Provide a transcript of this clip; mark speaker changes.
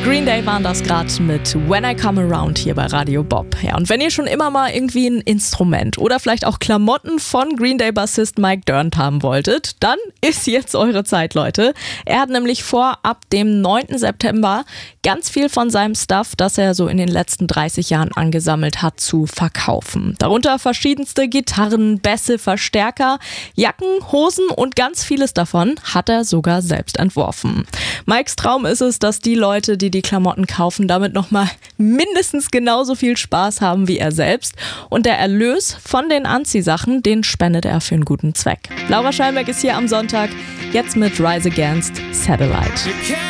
Speaker 1: Green Day waren das gerade mit When I Come Around hier bei Radio Bob. Ja, und wenn ihr schon immer mal irgendwie ein Instrument oder vielleicht auch Klamotten von Green Day-Bassist Mike Dirnt haben wolltet, dann ist jetzt eure Zeit, Leute. Er hat nämlich vor, ab dem 9. September ganz viel von seinem Stuff, das er so in den letzten 30 Jahren angesammelt hat, zu verkaufen. Darunter verschiedenste Gitarren, Bässe, Verstärker, Jacken, Hosen und ganz vieles davon hat er sogar selbst entworfen. Mikes Traum ist es, dass die Leute, die Klamotten kaufen, damit nochmal mindestens genauso viel Spaß haben wie er selbst. Und der Erlös von den Anziehsachen, den spendet er für einen guten Zweck. Laura Schallenberg ist hier am Sonntag, jetzt mit Rise Against Satellite.